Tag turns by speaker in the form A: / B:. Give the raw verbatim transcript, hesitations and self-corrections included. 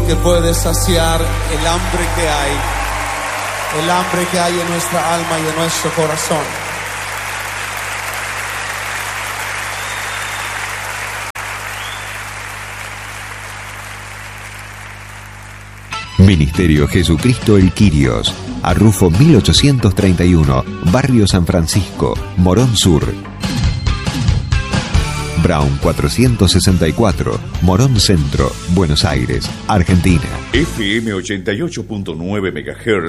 A: único que puede saciar el hambre que hay, el hambre que hay en nuestra alma y en nuestro corazón.
B: Ministerio Jesucristo el Quirios, Arrufo mil ochocientos treinta y uno, Barrio San Francisco, Morón Sur. Brown cuatrocientos sesenta y cuatro, Morón Centro, Buenos Aires, Argentina.
C: F M ochenta y ocho punto nueve megahertz